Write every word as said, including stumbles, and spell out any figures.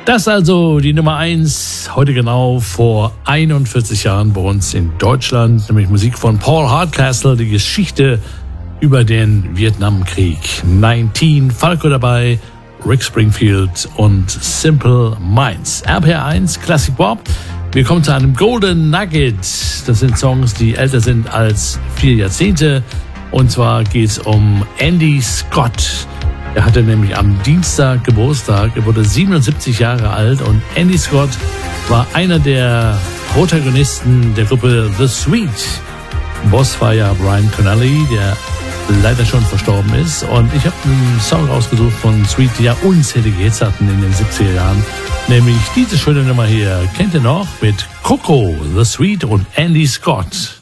Das also die Nummer eins, heute genau vor einundvierzig Jahren bei uns in Deutschland, nämlich Musik von Paul Hardcastle, die Geschichte über den Vietnamkrieg. neunzehn, Falco dabei, Rick Springfield und Simple Minds. R P R eins, Classic Pop. Wir kommen zu einem Golden Nugget. Das sind Songs, die älter sind als vier Jahrzehnte. Und zwar geht es um Andy Scott. Er hatte nämlich am Dienstag Geburtstag. Er wurde siebenundsiebzig Jahre alt und Andy Scott war einer der Protagonisten der Gruppe The Sweet. Boss war ja Brian Connelly, der leider schon verstorben ist. Und ich habe einen Song rausgesucht von Sweet, die ja unzählige Hits hatten in den siebziger Jahren. Nämlich diese schöne Nummer hier. Kennt ihr noch? Mit Coco, The Sweet und Andy Scott.